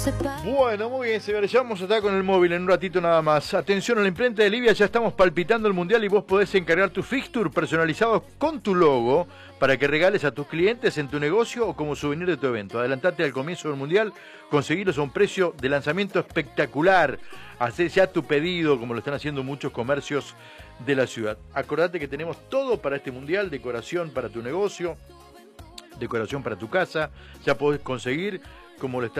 Bueno, muy bien, señores, ya vamos a estar con el móvil en un ratito nada más. Atención, a la imprenta de Livia, ya estamos palpitando el Mundial y vos podés encargar tus fixture personalizados con tu logo para que regales a tus clientes en tu negocio o como souvenir de tu evento. Adelantate al comienzo del Mundial, conseguirlos a un precio de lanzamiento espectacular. Hacé ya tu pedido, como lo están haciendo muchos comercios de la ciudad. Acordate que tenemos todo para este Mundial, decoración para tu negocio, decoración para tu casa, ya podés conseguir como lo está